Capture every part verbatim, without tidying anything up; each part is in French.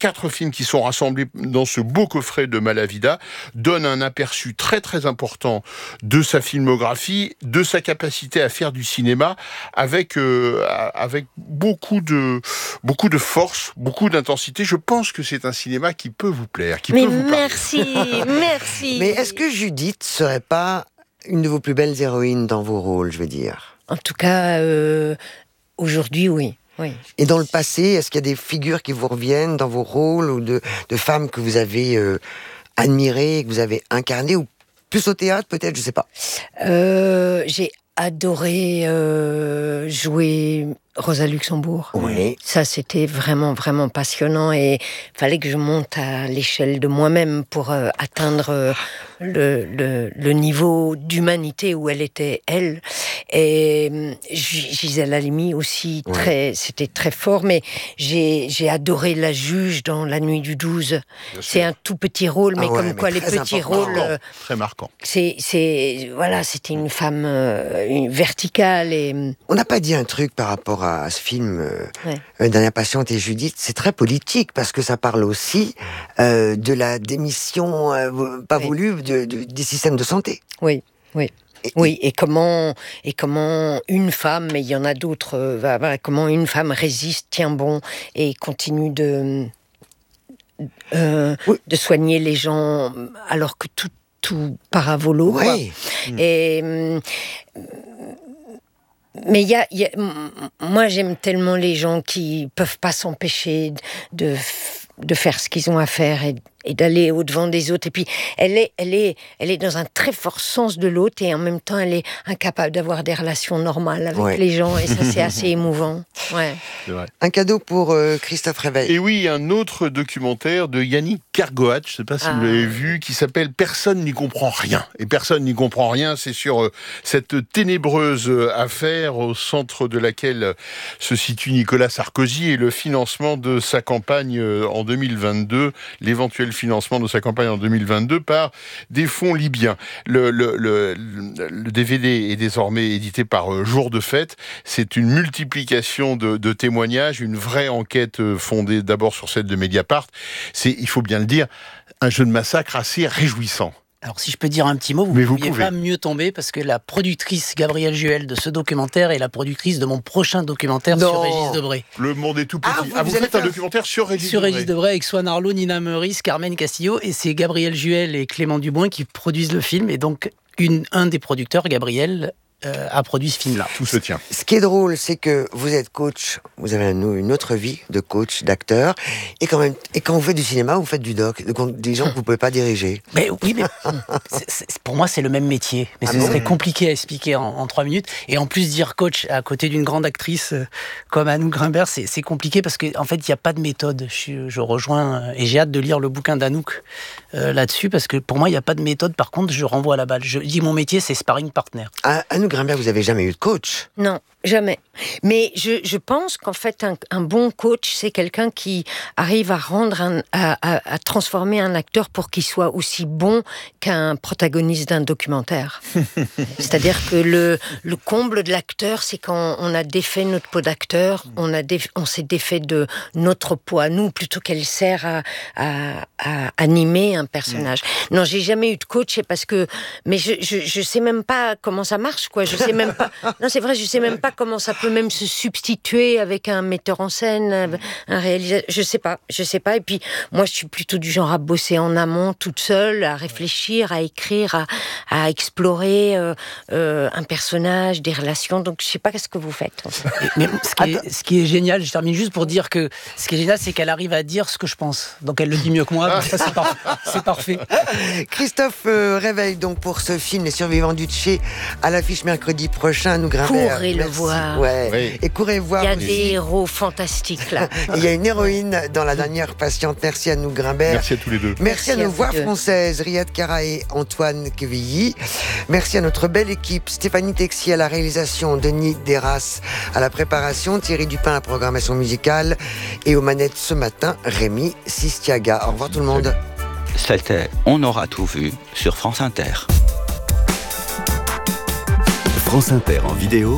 quatre films qui sont rassemblés dans ce beau coffret de Malavida donnent un aperçu très très important de sa filmographie, de sa capacité à faire du cinéma avec euh, avec beaucoup de beaucoup de force, beaucoup d'intensité. Je pense que c'est un cinéma qui peut vous plaire, qui Mais peut vous merci, parler. merci. Mais est-ce que Judith serait pas une de vos plus belles héroïnes dans vos rôles, je veux dire? En tout cas, euh, aujourd'hui, oui. oui. Et dans le passé, est-ce qu'il y a des figures qui vous reviennent dans vos rôles ou de, de femmes que vous avez euh, admirées, que vous avez incarnées, ou plus au théâtre peut-être, je sais pas. Euh, j'ai adoré euh, jouer Rosa Luxembourg. Oui. Ça, c'était vraiment, vraiment passionnant et il fallait que je monte à l'échelle de moi-même pour euh, atteindre euh, le, le, le niveau d'humanité où elle était, elle. Et euh, Gisèle Halimi aussi, Ouais. très, c'était très fort, mais j'ai, j'ai adoré la juge dans La Nuit du douze. C'est un tout petit rôle, mais Ah ouais, comme mais quoi les très petits important. rôles... euh, Très marquant. c'est, c'est, voilà, c'était une femme euh, une verticale et... On n'a pas dit un truc par rapport à ce film, euh, Ouais. euh, Dernière Patiente et Judith. C'est très politique parce que ça parle aussi euh, de la démission euh, pas Oui. voulue de, de- des systèmes de santé. Oui, oui. Et- Oui, et comment, et comment une femme, mais il y en a d'autres, euh, voilà, comment une femme résiste, tient bon et continue de, euh, Oui. de soigner les gens alors que tout, tout part à volo. quoi. Oui. Et, hum, mais il y a, il y a- m- moi j'aime tellement les gens qui peuvent pas s'empêcher de, de faire ce qu'ils ont à faire et, et d'aller au-devant des autres. Et puis elle est, elle est, elle est dans un très fort sens de l'autre et en même temps elle est incapable d'avoir des relations normales avec Ouais. les gens et ça c'est assez émouvant. Ouais. C'est vrai. Un cadeau pour euh, Christophe Réveil. Et oui, un autre documentaire de Yannick Kergoat, je ne sais pas si Ah. vous l'avez vu, qui s'appelle « Personne n'y comprend rien ». Et personne n'y comprend rien, c'est sur euh, cette ténébreuse euh, affaire au centre de laquelle euh, se situe Nicolas Sarkozy et le financement de sa campagne euh, en deux mille vingt-deux, l'éventuel financement de sa campagne en deux mille vingt-deux par des fonds libyens. Le, le, le, le D V D est désormais édité par euh, Jour de Fête. C'est une multiplication de, de témoignages, une vraie enquête euh, fondée d'abord sur celle de Mediapart. C'est, il faut bien le dire, un jeu de massacre assez réjouissant. Alors, si je peux dire un petit mot, vous Mais ne vous pouviez pouvez. pas mieux tomber parce que la productrice Gabrielle Juel de ce documentaire est la productrice de mon prochain documentaire Non. sur Régis Debray. Le monde est tout petit. Ah, Ah, vous- vous, vous allez faites un faire- documentaire sur Régis Sur Debray. Régis Debray avec Swan Arlo, Nina Meurice, Carmen Castillo, et c'est Gabrielle Juel et Clément Dubois qui produisent le film. Et donc, une, un des producteurs, Gabriel, euh, a produit ce film-là. Tout se tient. Ce qui est drôle, c'est que vous êtes coach, vous avez un- une autre vie de coach, d'acteur, et quand même, et quand vous faites du cinéma, vous faites du doc, donc des gens que vous pouvez pas diriger. Mais oui, mais c'est- c'est- pour moi, c'est le même métier. Mais Ah ce bon serait compliqué à expliquer en, en trois minutes. Et en plus, dire coach à côté d'une grande actrice euh, comme Anouk Grimbert, c'est c'est compliqué parce qu'en en fait, il n'y a pas de méthode. Je, suis- je rejoins, euh, et j'ai hâte de lire le bouquin d'Anouk euh, là-dessus, parce que pour moi, il n'y a pas de méthode. Par contre, je renvoie la balle. Je dis mon métier, c'est sparring partner. À, à nous, Grimbert, vous avez jamais eu de coach. Non, jamais. Mais je, je pense qu'en fait, un, un bon coach, c'est quelqu'un qui arrive à rendre, un, à, à, à transformer un acteur pour qu'il soit aussi bon qu'un protagoniste d'un documentaire. C'est-à-dire que le, le comble de l'acteur, c'est quand on a défait notre peau d'acteur, on, a déf- on s'est défait de notre peau à nous, plutôt qu'elle sert à, à, à animer un personnage. Non, j'ai jamais eu de coach, c'est parce que... Mais je, je, je sais même pas comment ça marche, quoi. Je sais même pas... Non, c'est vrai, je sais même pas comment ça peut même se substituer avec un metteur en scène, un- un réalisateur. Je sais pas, je sais pas. Et puis, moi, je suis plutôt du genre à bosser en amont, toute seule, à réfléchir, à écrire, à, à explorer euh, euh, un personnage, des relations. Donc, je sais pas qu'est-ce que vous faites. en fait. Et- mais ce qui, est, ce qui est génial, je termine juste pour dire que ce qui est génial, c'est qu'elle arrive à dire ce que je pense. Donc elle le dit mieux que moi, donc ça c'est par- c'est parfait. Christophe euh, Réveil, donc, pour ce film Les Survivants du Tché, à l'affiche mercredi prochain, nous Grimbert. Courez le Merci. voir. Ouais. Oui. Et courez voir Il y a aussi. des héros fantastiques, là. Il y a une héroïne dans La Dernière Patiente. Merci à nous, Grimbert. Merci à tous les deux. Merci, Merci à à nos vous voix deux. françaises, Riyad Kara et Antoine Quevilly. Merci à notre belle équipe, Stéphanie Texier à la réalisation, Denis Deras à la préparation, Thierry Dupin à la programmation musicale et aux manettes ce matin, Rémi Sistiaga. Au revoir tout le monde. C'était On aura tout vu sur France Inter. France Inter en vidéo,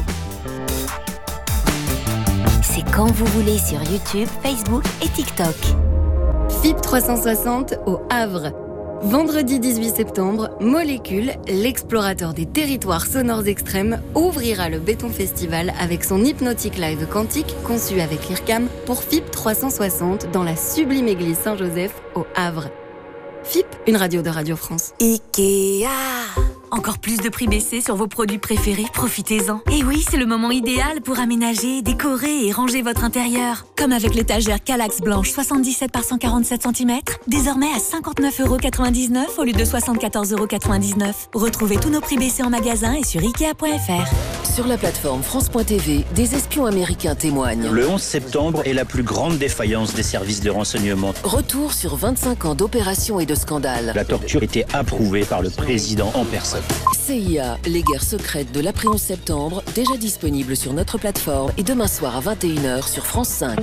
C'est quand vous voulez sur YouTube, Facebook et TikTok. F I P trois cent soixante au Havre. Vendredi dix-huit septembre, Molécule, l'explorateur des territoires sonores extrêmes, ouvrira le Béton Festival avec son Hypnotic Live quantique conçu avec l'I R C A M pour F I P trois cent soixante dans la sublime église Saint-Joseph au Havre. F I P, une radio de Radio France. Ikea. Encore plus de prix baissés sur vos produits préférés, profitez-en. Et oui, c'est le moment idéal pour aménager, décorer et ranger votre intérieur. Comme avec l'étagère Kallax blanche soixante-dix-sept par cent quarante-sept centimètres, désormais à cinquante-neuf euros quatre-vingt-dix-neuf au lieu de soixante-quatorze euros quatre-vingt-dix-neuf. Retrouvez tous nos prix baissés en magasin et sur ikea point f r. Sur la plateforme France point t v, des espions américains témoignent. Le onze septembre est la plus grande défaillance des services de renseignement. Retour sur vingt-cinq ans d'opérations et de scandales. La torture était approuvée par le président en personne. C I A, les guerres secrètes de l'après onze septembre, déjà disponible sur notre plateforme et demain soir à vingt et une heures sur France cinq.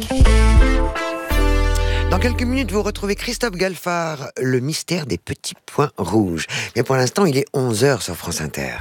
Dans quelques minutes, vous retrouvez Christophe Galfard, le mystère des petits points rouges. Mais pour l'instant, il est onze heures sur France Inter.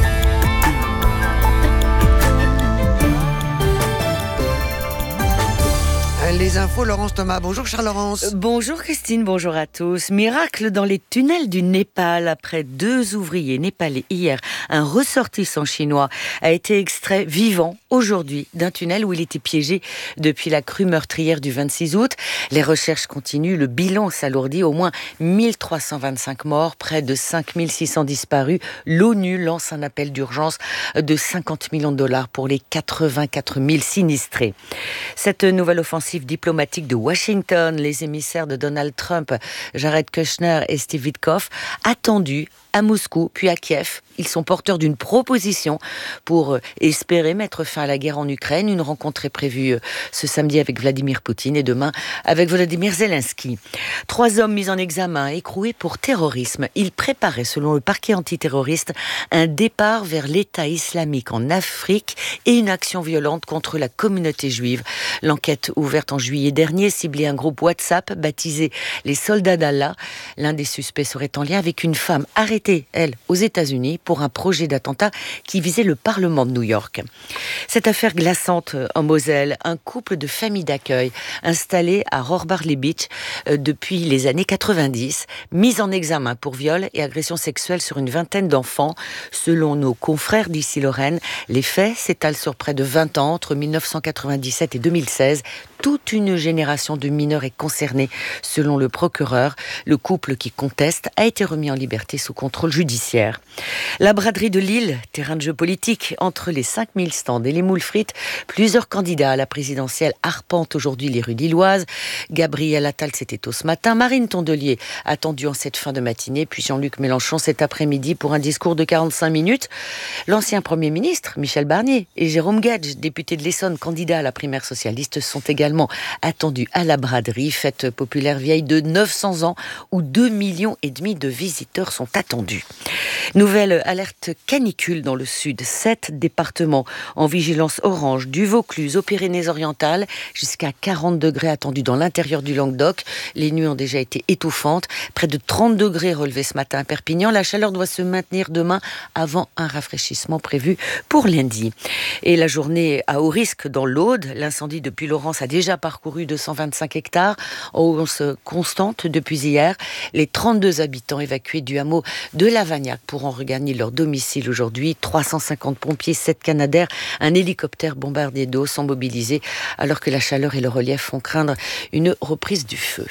Les infos, Laurence Thomas. Bonjour Charles-Laurence. Bonjour Christine, bonjour à tous. Miracle dans les tunnels du Népal. Après deux ouvriers népalais hier, un ressortissant chinois a été extrait vivant aujourd'hui d'un tunnel où il était piégé depuis la crue meurtrière du vingt-six août. Les recherches continuent, le bilan s'alourdit, au moins mille trois cent vingt-cinq morts, près de cinq mille six cents disparus. L'ONU lance un appel d'urgence de cinquante millions de dollars pour les quatre-vingt-quatre mille sinistrés. Cette nouvelle offensive diplomatique de Washington, les émissaires de Donald Trump, Jared Kushner et Steve Witkoff, attendus à Moscou, puis à Kiev. Ils sont porteurs d'une proposition pour espérer mettre fin à la guerre en Ukraine. Une rencontre est prévue ce samedi avec Vladimir Poutine et demain avec Volodymyr Zelensky. Trois hommes mis en examen, écroués pour terrorisme. Ils préparaient, selon le parquet antiterroriste, un départ vers l'État islamique en Afrique et une action violente contre la communauté juive. L'enquête ouverte en juillet dernier ciblait un groupe WhatsApp baptisé les Soldats d'Allah. L'un des suspects serait en lien avec une femme arrêtée, elle, aux États-Unis pour un projet d'attentat qui visait le Parlement de New York. Cette affaire glaçante en Moselle, un couple de familles d'accueil installé à Rohrbarley Beach euh, depuis les années quatre-vingt-dix, mis en examen pour viol et agression sexuelle sur une vingtaine d'enfants. Selon nos confrères d'ici Lorraine, les faits s'étalent sur près de vingt ans, entre mille neuf cent quatre-vingt-dix-sept et deux mille seize. Toute une génération de mineurs est concernée, selon le procureur. Le couple qui conteste a été remis en liberté sous contrôle judiciaire. La braderie de Lille, terrain de jeu politique, entre les cinq mille stands et les moules frites, plusieurs candidats à la présidentielle arpentent aujourd'hui les rues lilloises. Gabriel Attal, c'était tôt ce matin. Marine Tondelier, attendue en cette fin de matinée. Puis Jean-Luc Mélenchon cet après-midi pour un discours de quarante-cinq minutes. L'ancien Premier ministre, Michel Barnier, et Jérôme Gage, député de l'Essonne, candidat à la primaire socialiste, sont également attendus à la braderie, fête populaire vieille de neuf cents ans, où deux millions et demi de visiteurs sont attendus. Nouvelle alerte canicule dans le sud. Sept départements en vigilance orange, du Vaucluse aux Pyrénées-Orientales, jusqu'à quarante degrés attendus dans l'intérieur du Languedoc. Les nuits ont déjà été étouffantes. Près de trente degrés relevés ce matin à Perpignan. La chaleur doit se maintenir demain avant un rafraîchissement prévu pour lundi. Et la journée à haut risque dans l'Aude. L'incendie depuis Laurence a déjà parcouru deux cent vingt-cinq hectares, en hausse constante depuis hier. Les trente-deux habitants évacués du hameau de Lavagnac pourront regagner leur domicile aujourd'hui. trois cent cinquante pompiers, sept canadaires, un hélicoptère bombardier d'eau sont mobilisés alors que la chaleur et le relief font craindre une reprise du feu.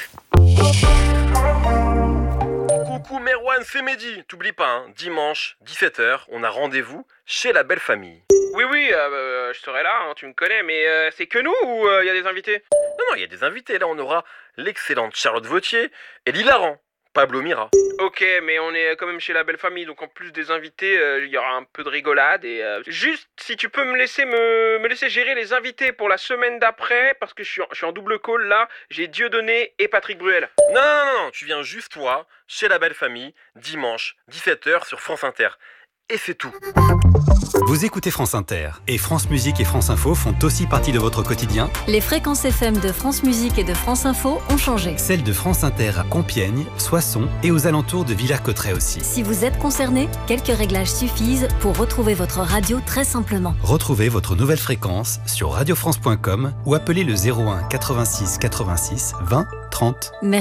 Coucou Merwan, c'est Mehdi. T'oublies pas, hein, dimanche, dix-sept heures, on a rendez-vous chez la belle famille. Oui, oui, euh, je serai là, hein, tu me connais, mais euh, c'est que nous ou il euh, y a des invités? Non, non, il y a des invités. Là, on aura l'excellente Charlotte Vautier et l'hilarant Pablo Mira. Ok, mais on est quand même chez la belle famille, donc en plus des invités, il euh, y aura un peu de rigolade et... Euh, juste, si tu peux me laisser me, me laisser gérer les invités pour la semaine d'après, parce que je suis en, je suis en double call là, j'ai Dieudonné et Patrick Bruel. Non, non, non, non, tu viens juste toi, chez la belle famille, dimanche, dix-sept heures sur France Inter. Et c'est tout. Vous écoutez France Inter et France Musique et France Info font aussi partie de votre quotidien. Les fréquences F M de France Musique et de France Info ont changé. Celles de France Inter à Compiègne, Soissons et aux alentours de Villers-Cotterêts aussi. Si vous êtes concerné, quelques réglages suffisent pour retrouver votre radio très simplement. Retrouvez votre nouvelle fréquence sur radio france point com ou appelez le zéro un quatre-vingt-six quatre-vingt-six vingt trente. Merci.